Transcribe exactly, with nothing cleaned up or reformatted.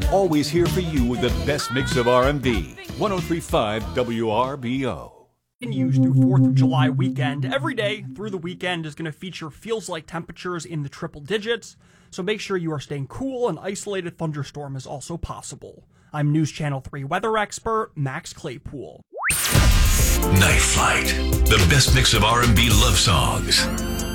always here for you with the best mix of R and B. ten thirty-five W R B O. Continues through fourth of July weekend. Every day through the weekend is going to feature feels like temperatures in the triple digits, so make sure you are staying cool. An isolated thunderstorm is also possible. I'm News Channel three weather expert Max Claypool. Night Flight, the best mix of R and B love songs.